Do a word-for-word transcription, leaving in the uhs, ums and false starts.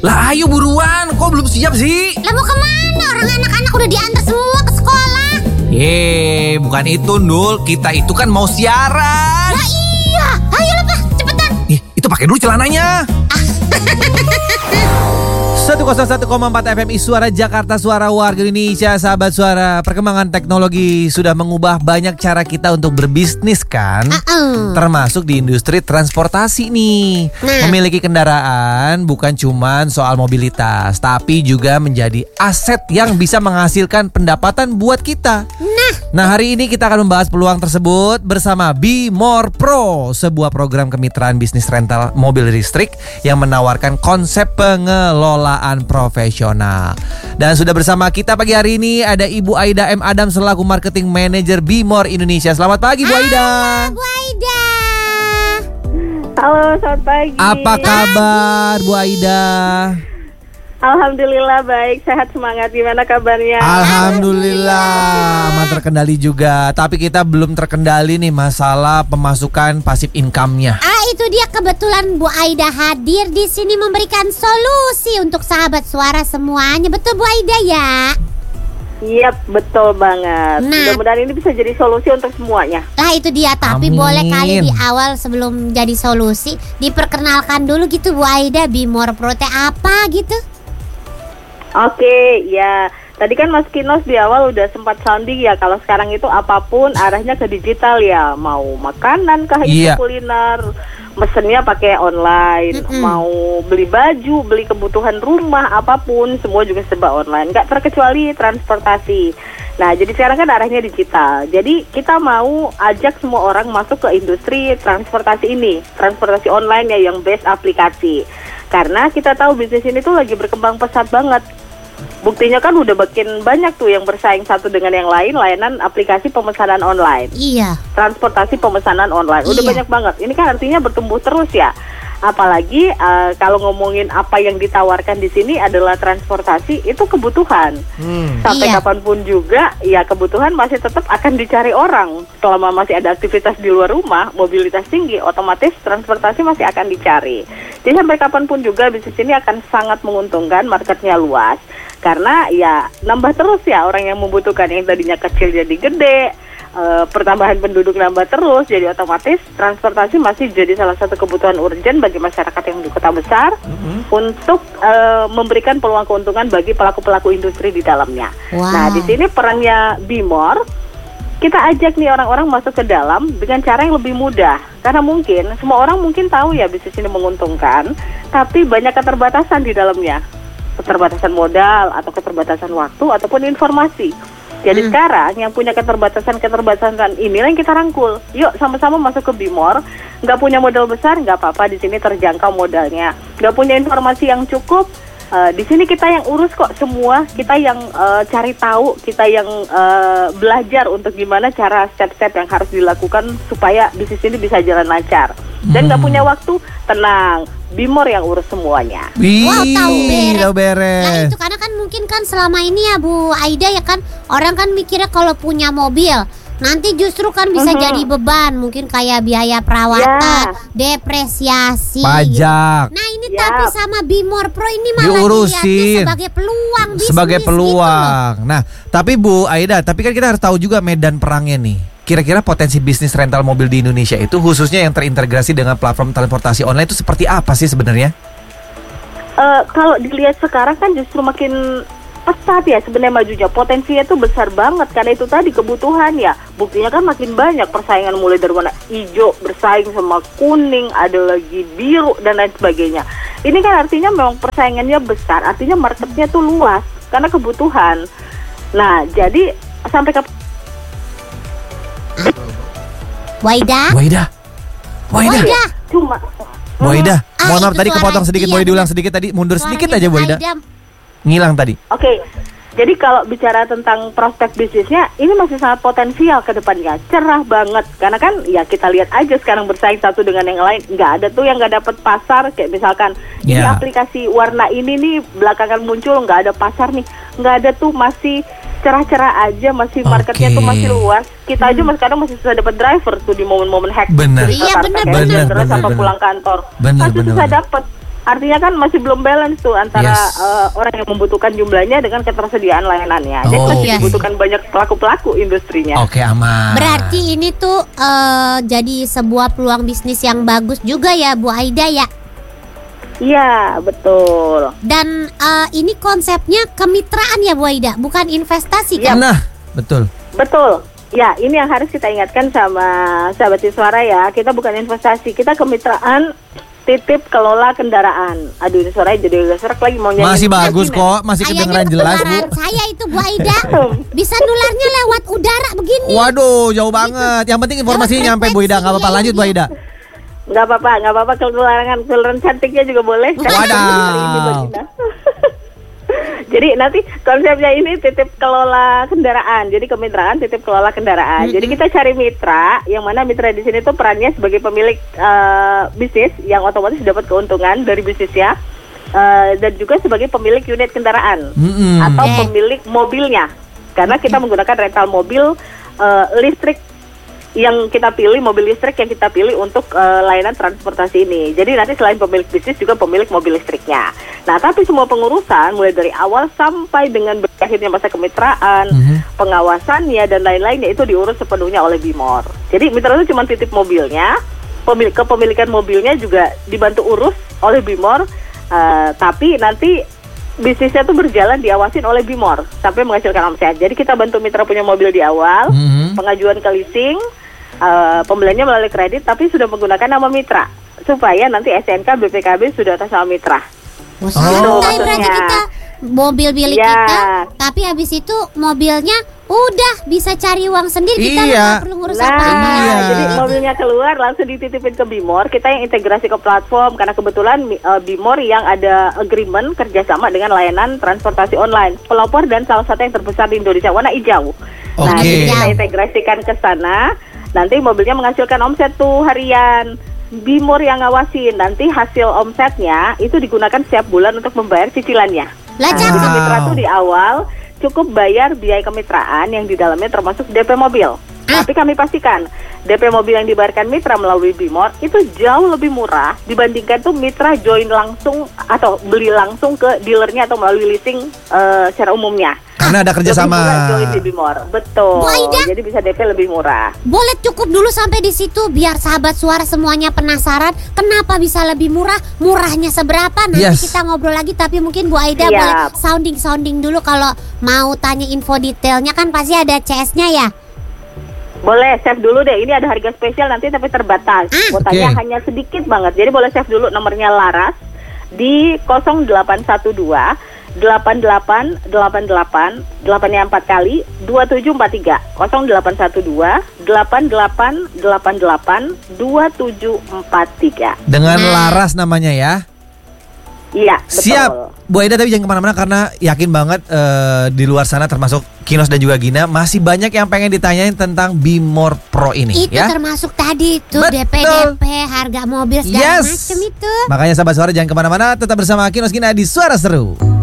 Lah ayo buruan, kok belum siap sih? Lah mau kemana? Orang anak-anak udah diantar semua ke sekolah. Yeay, bukan itu Nul, kita itu kan mau siaran. Lah iya, ayo lah Pak, cepetan. Ih, itu pakai dulu celananya. seratus satu koma empat F M I Suara Jakarta, suara warga Indonesia. Sahabat Suara, perkembangan teknologi sudah mengubah banyak cara kita untuk berbisnis kan, uh-uh. termasuk di industri transportasi nih. Nah. Memiliki kendaraan bukan cuman soal mobilitas, tapi juga menjadi aset yang bisa menghasilkan pendapatan buat kita. Nah, Nah hari ini kita akan membahas peluang tersebut bersama Be More Pro, sebuah program kemitraan bisnis rental mobil listrik yang menawarkan konsep pengelolaan profesional. Dan sudah bersama kita pagi hari ini ada Ibu Aida M. Adam selaku Marketing Manager Be More Indonesia. Selamat pagi Bu Aida. Bu Aida. Halo, selamat pagi. Apa kabar Bu Aida? Alhamdulillah baik, sehat, semangat. Gimana kabarnya? Alhamdulillah, aman terkendali juga. Tapi kita belum terkendali nih masalah pemasukan pasif income-nya. Ah, itu dia kebetulan Bu Aida hadir di sini memberikan solusi untuk sahabat Suara semuanya. Betul Bu Aida ya? Iya, betul banget. Nah. Mudah-mudahan ini bisa jadi solusi untuk semuanya. Lah itu dia, tapi Amin. boleh kali di awal sebelum jadi solusi diperkenalkan dulu gitu Bu Aida, Be More Pro teh apa gitu? Oke, ya. Tadi kan Mas Kinos di awal udah sempat sounding ya, kalau sekarang itu apapun arahnya ke digital ya. Mau makanan kah itu Iya. kuliner, mesennya pakai online. Mm-mm. Mau beli baju, beli kebutuhan rumah, apapun semua juga serba online. Nggak terkecuali transportasi. Nah, jadi sekarang kan arahnya digital. Jadi kita mau ajak semua orang masuk ke industri transportasi ini, transportasi online ya yang base aplikasi. Karena kita tahu bisnis ini tuh lagi berkembang pesat banget. Buktinya kan udah makin banyak tuh yang bersaing satu dengan yang lain, layanan aplikasi pemesanan online. Iya. Transportasi pemesanan online. Udah Iya. banyak banget. Ini kan artinya bertumbuh terus ya. Apalagi uh, kalau ngomongin apa yang ditawarkan di sini adalah transportasi, itu kebutuhan. Hmm. Sampai Iya. kapanpun juga, ya kebutuhan masih tetap akan dicari orang. Selama masih ada aktivitas di luar rumah, mobilitas tinggi, otomatis transportasi masih akan dicari. Jadi sampai kapanpun juga bisnis ini akan sangat menguntungkan, marketnya luas. Karena ya nambah terus ya orang yang membutuhkan, yang tadinya kecil jadi gede. Uh, pertambahan penduduk nambah terus, jadi otomatis transportasi masih jadi salah satu kebutuhan urgent bagi masyarakat yang di kota besar mm-hmm. untuk uh, memberikan peluang keuntungan bagi pelaku-pelaku industri di dalamnya. Wow. Nah, di sini perannya Be More, kita ajak nih orang-orang masuk ke dalam dengan cara yang lebih mudah. Karena mungkin semua orang mungkin tahu ya bisnis ini menguntungkan, tapi banyak keterbatasan di dalamnya, keterbatasan modal atau keterbatasan waktu ataupun informasi. Jadi hmm. sekarang yang punya keterbatasan-keterbatasan inilah yang kita rangkul. Yuk sama-sama masuk ke Be More. Nggak punya modal besar, nggak apa-apa, di sini terjangkau modalnya. Nggak punya informasi yang cukup, uh, di sini kita yang urus kok semua. Kita yang uh, cari tahu, kita yang uh, belajar untuk gimana cara step-step yang harus dilakukan supaya bisnis ini bisa jalan lancar. Dan nggak hmm. punya waktu, tenang. Be More yang urus semuanya. Wih, Wow, tahu beres. tahu beres. Nah itu karena kan mungkin kan selama ini ya Bu Aida ya kan, orang kan mikirnya kalau punya mobil nanti justru kan bisa Uh-huh. jadi beban, mungkin kayak biaya perawatan, Ya. depresiasi, Pajak. Nah ini Ya. tapi sama Be More Pro ini malah Diurusin. dilihatnya sebagai peluang bisnis Sebagai gitu peluang. Nah, tapi Bu Aida, tapi kan kita harus tahu juga medan perangnya nih. Kira-kira potensi bisnis rental mobil di Indonesia itu khususnya yang terintegrasi dengan platform transportasi online itu seperti apa sih sebenarnya? Uh, kalau dilihat sekarang kan justru makin pesat ya sebenarnya majunya. Potensinya tuh besar banget karena itu tadi kebutuhan ya. Buktinya kan makin banyak persaingan, mulai dari warna hijau bersaing sama kuning, ada lagi biru dan lain sebagainya. Ini kan artinya memang persaingannya besar, artinya marketnya tuh luas karena kebutuhan. Nah, jadi sampai ke Waida? Waida. Waida. Waida. cuma Waida. Ah, Mohon maaf itu tadi suara- kepotong sedikit, iya, boleh diulang benar. sedikit tadi, mundur sedikit Suaranya aja Bu Aida. Aida. Ngilang tadi. Oke, jadi kalau bicara tentang prospek bisnisnya, ini masih sangat potensial ke depannya, cerah banget. Karena kan ya kita lihat aja sekarang bersaing satu dengan yang lain, nggak ada tuh yang nggak dapat pasar. Kayak misalkan ini Ya. aplikasi warna ini nih belakangan muncul, nggak ada pasar nih, nggak ada tuh, masih cerah-cerah aja, masih marketnya Oke. tuh masih luas. Kita aja mas kadang masih susah dapat driver tuh di momen-momen hektik. Bener. Di Iya, Jakarta bener, kayak bener, terus bener, apa bener. pulang kantor, Bener, masih bener, susah bener. dapat. Artinya kan masih belum balance tuh antara Yes. uh, orang yang membutuhkan jumlahnya dengan ketersediaan layanannya. Jadi Oh, masih yes. dibutuhkan banyak pelaku-pelaku industrinya. Oke, aman. Berarti ini tuh eh, jadi sebuah peluang bisnis yang bagus juga ya Bu Aida ya. Iya, betul. Dan eh, ini konsepnya kemitraan ya Bu Aida, bukan investasi kan? Nah, betul. Betul. Ya, ini yang harus kita ingatkan sama sahabat suara ya. Kita bukan investasi, kita kemitraan titip kelola kendaraan. Aduh, ini suaranya jadi agak serak lagi mau nyanyi. Masih bagus kok, masih Kayaknya kedengeran jelas, Bu. ketularan saya itu Bu Aida. Bisa nularnya lewat udara begini. Waduh, jauh banget. Yang penting informasinya nyampe, Bu Ida. Enggak apa-apa, lanjut Bu Ida. Nggak apa-apa, nggak apa-apa. Ketularan, ketularan cantiknya juga boleh. Wadaw. Jadi nanti konsepnya ini titip kelola kendaraan. Jadi kemitraan titip kelola kendaraan. Mm-mm. Jadi kita cari mitra, yang mana mitra di sini tuh perannya sebagai pemilik eh, bisnis yang otomatis dapat keuntungan dari bisnisnya, eh, dan juga sebagai pemilik unit kendaraan Mm-mm. atau Oke. pemilik mobilnya. Karena kita menggunakan rental mobil eh, listrik yang kita pilih, mobil listrik yang kita pilih untuk uh, layanan transportasi ini. Jadi nanti selain pemilik bisnis juga pemilik mobil listriknya. Nah, tapi semua pengurusan mulai dari awal sampai dengan berakhirnya masa kemitraan, Mhm. pengawasannya dan lain-lainnya itu diurus sepenuhnya oleh Bimor. Jadi mitra itu cuma titip mobilnya, pemilik kepemilikan mobilnya juga dibantu urus oleh Bimor, uh, tapi nanti bisnisnya tuh berjalan diawasin oleh Bimor sampai menghasilkan omset. Jadi kita bantu mitra punya mobil di awal, Mhm. pengajuan ke leasing, uh, pembeliannya melalui kredit, tapi sudah menggunakan nama mitra supaya nanti S N K B P K B sudah atas nama mitra. Oh, santai Oh. berarti Maksudnya. kita mobil milik Ya. kita, tapi habis itu mobilnya udah bisa cari uang sendiri, kita Iya. nggak perlu ngurus Nah, apa-apa. Iya. jadi mobilnya keluar langsung dititipin ke Bimor, kita yang integrasi ke platform karena kebetulan uh, Bimor yang ada agreement kerjasama dengan layanan transportasi online, pelopor dan salah satu yang terbesar di Indonesia, warna hijau. Nah, Oke. jadi kita integrasikan ke sana, nanti mobilnya menghasilkan omset tuh harian. Bimor yang ngawasin, nanti hasil omsetnya itu digunakan setiap bulan untuk membayar cicilannya. Lah, Nah, cakep. jadi mitra tuh di awal cukup bayar biaya kemitraan yang di dalamnya termasuk D P mobil. Tapi kami pastikan D P mobil yang dibayarkan mitra melalui Bimor itu jauh lebih murah dibandingkan tuh mitra join langsung atau beli langsung ke dealernya atau melalui leasing eh, secara umumnya. Karena ada Lebih kerjasama. murah join di Bimor, betul. Bu Aida? Jadi bisa D P lebih murah. Boleh cukup dulu sampai di situ biar sahabat suara semuanya penasaran kenapa bisa lebih murah, murahnya seberapa. Nanti Yes. kita ngobrol lagi, tapi mungkin Bu Aida Siap. boleh sounding-sounding dulu kalau mau tanya info detailnya, kan pasti ada C S-nya ya. Boleh save dulu deh. Ini ada harga spesial nanti tapi terbatas. Ah, Kuotanya oke. hanya sedikit banget. Jadi boleh save dulu nomornya Laras di nol delapan satu dua delapan delapan delapan delapan delapan empat kali dua tujuh empat tiga nol delapan satu dua delapan delapan delapan delapan dua tujuh empat tiga. Dengan Nah. Laras namanya ya. Iya, betul. Siap, Bu Aida, tapi jangan kemana-mana karena yakin banget eh, di luar sana termasuk Kinos dan juga Gina masih banyak yang pengen ditanyain tentang Bimor Pro ini Itu ya. termasuk tadi tuh Betul. D P D P, harga mobil segala Yes. macem itu. Makanya sahabat suara jangan kemana-mana, tetap bersama Kinos Gina di Suara Seru.